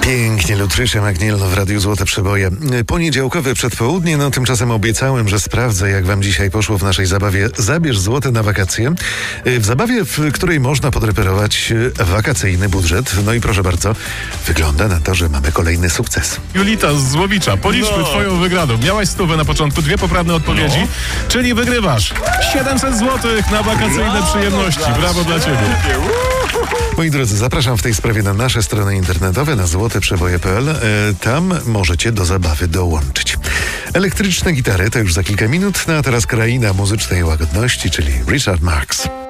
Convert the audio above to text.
Pięknie, Lutrysza McNeil w Radiu Złote Przeboje. Poniedziałkowe przedpołudnie, tymczasem obiecałem, że sprawdzę, jak wam dzisiaj poszło w naszej zabawie Zabierz złote na wakacje. W zabawie, w której można podreperować wakacyjny budżet. No i proszę bardzo, wygląda na to, że mamy kolejny sukces. Julita z Złowicza, policzmy twoją wygraną. Miałaś 100 na początku, 2 poprawne odpowiedzi, czyli wygrywasz 700 zł na wakacyjne przyjemności. Brawo dla ciebie. Moi drodzy, zapraszam w tej sprawie na nasze strony internetowe, na złoteprzeboje.pl. Tam możecie do zabawy dołączyć. Elektryczne gitary to już za kilka minut, a teraz kraina muzycznej łagodności, czyli Richard Marx.